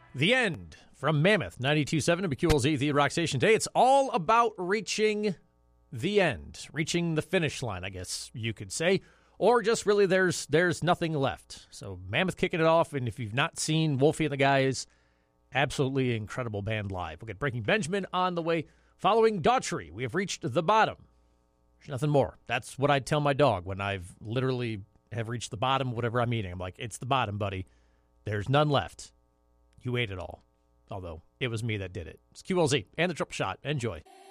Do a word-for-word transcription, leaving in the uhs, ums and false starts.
The End from Mammoth, ninety-two point seven W Q L Z, the Rock Station Day. It's all about reaching the end, reaching the finish line, I guess you could say, or just really there's there's nothing left. So Mammoth kicking it off, and if you've not seen Wolfie and the Guys, absolutely incredible band live. We'll get Breaking Benjamin on the way. Following Daughtry, we have reached the bottom. There's nothing more. That's what I tell my dog when I've literally have reached the bottom, whatever I'm eating. I'm like, it's the bottom, buddy. There's none left. You ate it all. Although, it was me that did it. It's Q L Z and the Triple Shot. Enjoy.